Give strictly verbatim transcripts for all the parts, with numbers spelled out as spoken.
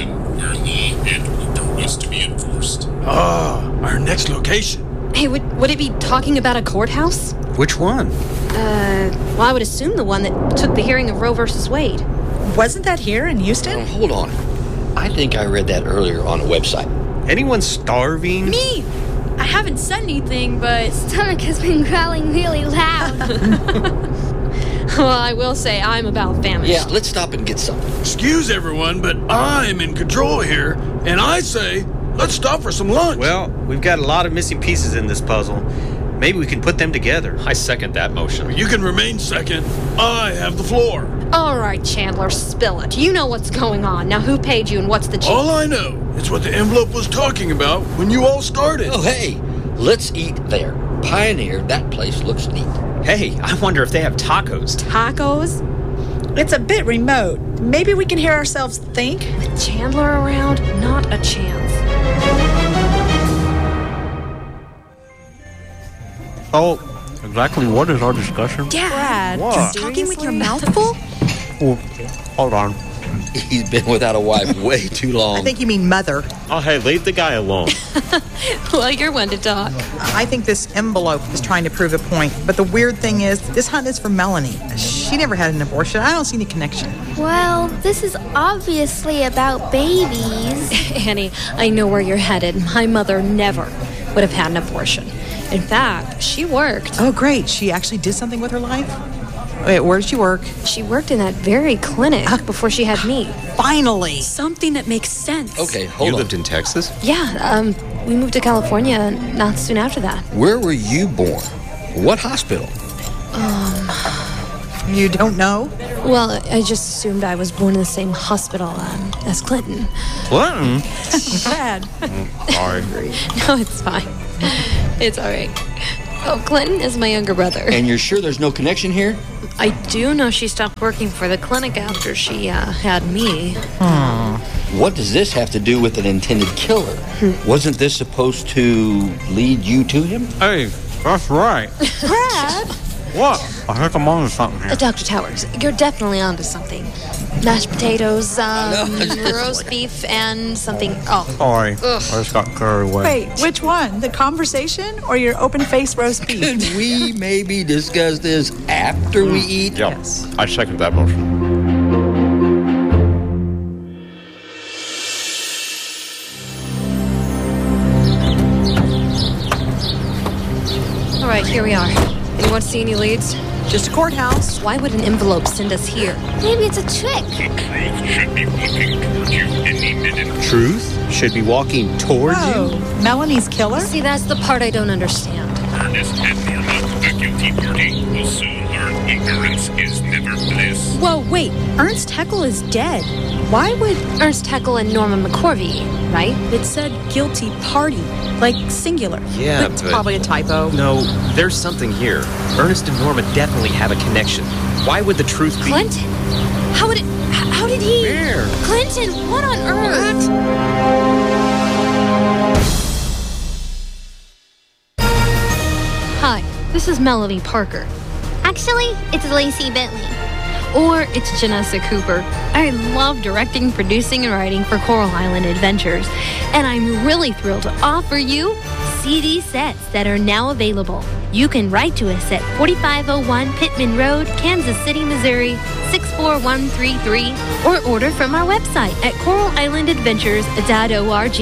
location where law and order was to be enforced. Ah, our next location. Hey, would, would it be talking about a courthouse? Which one? Uh, well, I would assume the one that took the hearing of Roe versus Wade. Wasn't that here in Houston? Oh, hold on. I think I read that earlier on a website. Anyone starving? Me! I haven't said anything, but... Stomach has been growling really loud. Well, I will say I'm about famished. Yeah, let's stop and get something. Excuse everyone, but I'm in control here, and I say, let's stop for some lunch. Well, we've got a lot of missing pieces in this puzzle. Maybe we can put them together. I second that motion. You can remain second. I have the floor. All right, Chandler, spill it. You know what's going on. Now, who paid you and what's the check? All I know is what the envelope was talking about when you all started. Oh, hey, let's eat there. Pioneer, that place looks neat. Hey, I wonder if they have tacos. Tacos? It's a bit remote. Maybe we can hear ourselves think. With Chandler around, not a chance. Oh, exactly what is our discussion? Dad, What? you're talking with your mouth full? Oh, hold on. He's been without a wife way too long. I think you mean mother. Oh, hey, leave the guy alone. Well, you're one to talk. I think this envelope is trying to prove a point. But the weird thing is, this hunt is for Melanie. She never had an abortion. I don't see any connection. Well, this is obviously about babies. Annie, I know where you're headed. My mother never would have had an abortion. In fact, she worked. Oh, great. She actually did something with her life? Wait, where did she work? She worked in that very clinic before she had me. Finally. Something that makes sense. Okay, hold You on. lived in Texas? Yeah, um, we moved to California not soon after that. Where were you born? What hospital? You don't know? Well, I just assumed I was born in the same hospital um, as Clinton. Clinton? Dad. Sorry. No, it's fine. It's all right. Oh, Clinton is my younger brother. And you're sure there's no connection here? I do know she stopped working for the clinic after she uh, had me. What does this have to do with an intended killer? Wasn't this supposed to lead you to him? Hey, that's right. Brad. What? I think I'm on to something Uh, here. Doctor Towers, you're definitely onto something. Mashed potatoes, um, No, it's just roast like- beef, and something. Oh, Sorry, Ugh. I just got carried away. Wait, which one? The conversation or your open-faced roast beef? Could we maybe discuss this after we eat? Yeah. I second that motion. all right, here we are. Anyone see any leads? Just a courthouse. Why would an envelope send us here? Maybe it's a trick. Truth should be walking towards you, Truth should be walking towards any minute. Oh, you? Melanie's killer? See, that's the part I don't understand. Ernest and Norma, the guilty party, will soon learn ignorance is never bliss. Whoa, wait. Ernst Haeckel is dead. Why would... Ernst Haeckel and Norma McCorvey, right? It said guilty party, like singular. Yeah, It's but... probably a typo. No, there's something here. Ernest and Norma definitely have a connection. Why would the truth be... Clinton? How would it... h- How did he... Where? Clinton, what on earth? Hi, this is Melanie Parker. Actually, it's Lacey Bentley. Or it's Janessa Cooper. I love directing, producing, and writing for Coral Island Adventures. And I'm really thrilled to offer you C D sets that are now available. You can write to us at forty-five oh one Pittman Road, Kansas City, Missouri, six four one three three, or order from our website at coral island adventures dot org.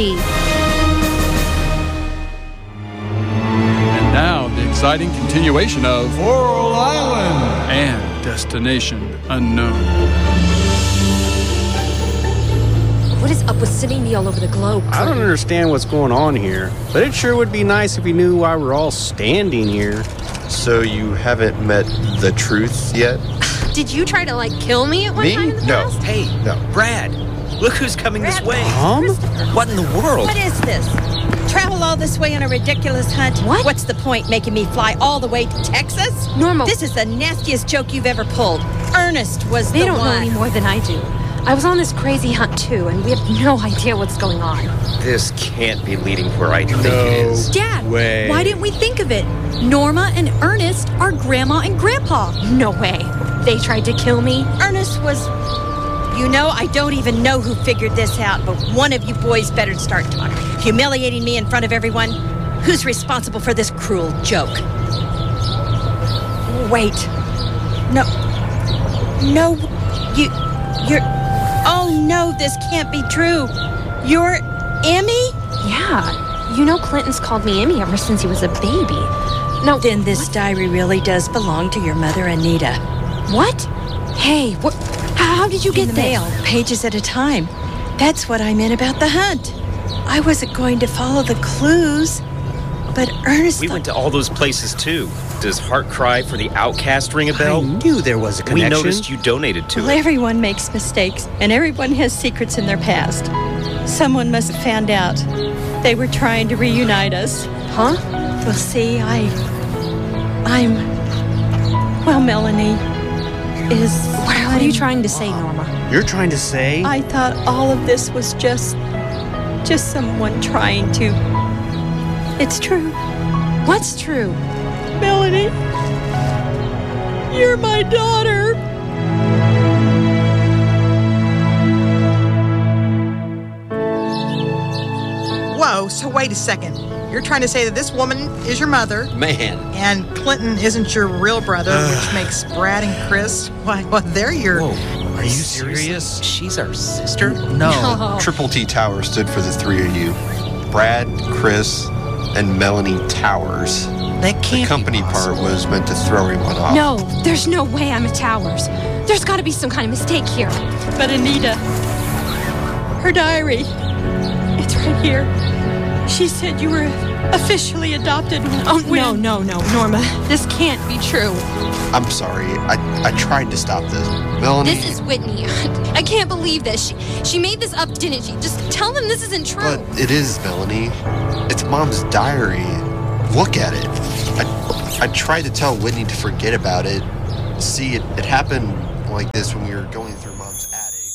And now, the exciting continuation of Coral Island and Destination Unknown. What is up with sending me all over the globe? I don't understand what's going on here, but it sure would be nice if we knew why we're all standing here. So you haven't met the truth yet? Did you try to, like, kill me at one Me? time in the No. past? Hey, No. Brad, look who's coming this way. Tom? What in the world? What is this? Travel all this way on a ridiculous hunt? What? What's the point making me fly all the way to Texas? Norma. This is the nastiest joke you've ever pulled. Ernest was They the don't know one. any more than I do. I was on this crazy hunt, too, and we have no idea what's going on. This can't be leading where I think it No. is. Dad, way. why didn't we think of it? Norma and Ernest are Grandma and Grandpa. No way. They tried to kill me. Ernest was... You know, I don't even know who figured this out, but one of you boys better start talking. Humiliating me in front of everyone? Who's responsible for this cruel joke? Wait. No. No. You... You're... Oh, no, this can't be true. You're Emmy? Yeah. You know Clinton's called me Emmy ever since he was a baby. No. Then this what? diary really does belong to your mother, Anita. What? Hey, what? How did you get In the this? mail, pages at a time. That's what I meant about the hunt. I wasn't going to follow the clues, but Ernest... We went to all those places, too. Does Heart Cry for the Outcast ring a bell? I knew there was a connection. We noticed you donated to well, it. Everyone makes mistakes, and everyone has secrets in their past. Someone must have found out. They were trying to reunite us. Huh? Well, see, I... I'm... Well, Melanie is... What, what are you trying to say, Norma? You're trying to say? I thought all of this was just... just someone trying to... It's true. What's true? Melanie, you're my daughter. Whoa, so wait a second. You're trying to say that this woman is your mother. Man. And Clinton isn't your real brother, which makes Brad and Chris, why, well, they're your... Whoa, are you serious? She's our sister? No. Oh. Triple T Towers stood for the three of you. Brad, Chris, and Melanie Towers. That can't The company be part was meant to throw everyone off. No, there's no way I'm a Towers. There's got to be some kind of mistake here. But Anita, her diary, it's right here. She said you were officially adopted. Oh, no, no, no, Norma. This can't be true. I'm sorry. I, I tried to stop this. Melanie... This is Whitney. I can't believe this. She, she made this up, didn't she? Just tell them this isn't true. But it is, Melanie. It's Mom's diary. Look at it. I, I tried to tell Whitney to forget about it. See, it, it happened like this when we were going through Mom's attic.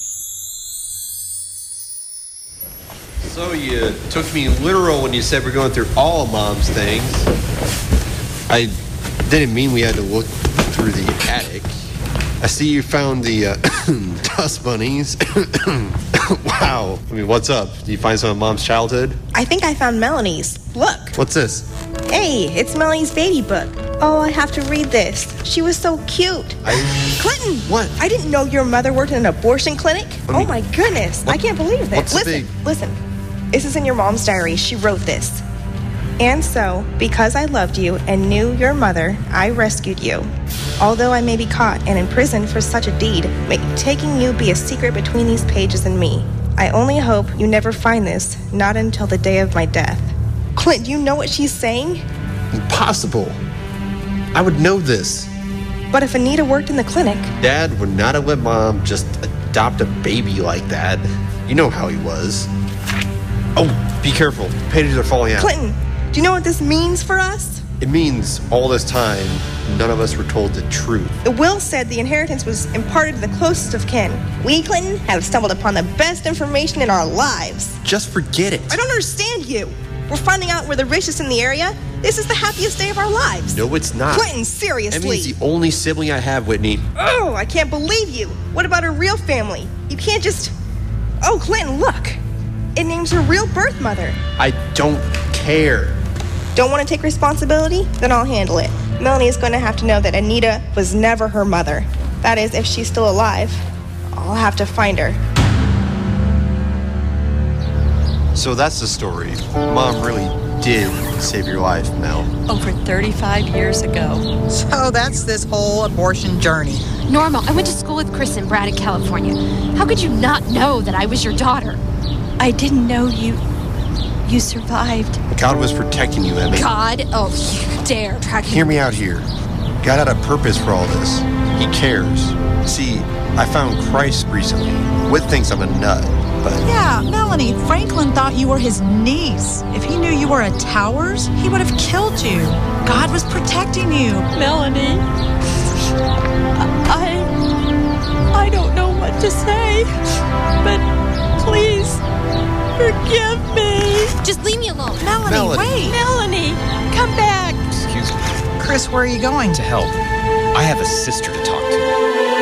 So you took me literal when you said we're going through all of Mom's things. I didn't mean we had to look through the attic. I see you found the uh, dust bunnies. Wow. I mean, what's up? Did you find some of Mom's childhood? I think I found Melanie's. Look. What's this? Hey, it's Melanie's baby book. Oh, I have to read this. She was so cute. I... Clinton! What? I didn't know your mother worked in an abortion clinic. I mean, oh my goodness. what, I can't believe this. What's listen, big? listen. This is in your mom's diary. She wrote this. And so, because I loved you and knew your mother, I rescued you. Although I may be caught and in prison for such a deed, may taking you be a secret between these pages and me. I only hope you never find this, not until the day of my death. Clint, do you know what she's saying? Impossible. I would know this. But if Anita worked in the clinic... Dad would not have let Mom just adopt a baby like that. You know how he was. Oh, be careful. Pages are falling out. Clinton, do you know what this means for us? It means all this time, none of us were told the truth. The will said the inheritance was imparted to the closest of kin. We, Clinton, have stumbled upon the best information in our lives. Just forget it. I don't understand you. We're finding out we're the richest in the area. This is the happiest day of our lives. No, it's not. Clinton, seriously. Emmy's the only sibling I have, Whitney. Oh, I can't believe you. What about her real family? You can't just... Oh, Clinton, look. It names her real birth mother. I don't care. Don't want to take responsibility? Then I'll handle it. Melanie is going to have to know that Anita was never her mother. That is, if she's still alive. I'll have to find her. So that's the story. Mom really did save your life, Mel. Over thirty-five years ago. So that's this whole abortion journey. Norma, I went to school with Chris and Brad in California. How could you not know that I was your daughter? I didn't know you... You survived. God was protecting you, Emmy. God? Oh, you dare try to... Hear me out here. God had a purpose for all this. He cares. See, I found Christ recently. Whit thinks I'm a nut, but... Yeah, Melanie, Franklin thought you were his niece. If he knew you were a Towers, he would have killed you. God was protecting you. Melanie, I... I don't know what to say, but please, forgive me. Just leave me alone. Melanie, Melanie. wait. Melanie, come back. Excuse me. Chris, where are you going? To help. I have a sister to talk to.